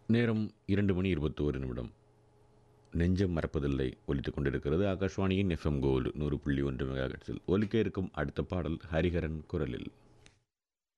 நேரம் 2 மணி 21 நிமிடம். நெஞ்சம் மறப்பதில்லை ஒலித்துக் கொண்டிருக்கிறது. ஆகாஷ்வாணியின் FM கோல்டு 100.1 மெகாஹெர்ட்ஸில் ஒலிக்க இருக்கும் அடுத்த பாடல் ஹரிஹரன் குரலில்.